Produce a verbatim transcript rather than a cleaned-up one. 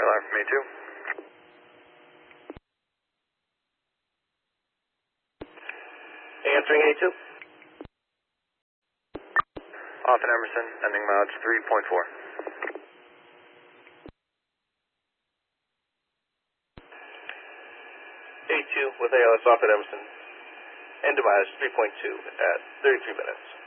line from A two. Answering A two. Off in Emerson, ending mileage three point four. A two with A L S off at Emerson. End of mileage three point two at thirty-three minutes.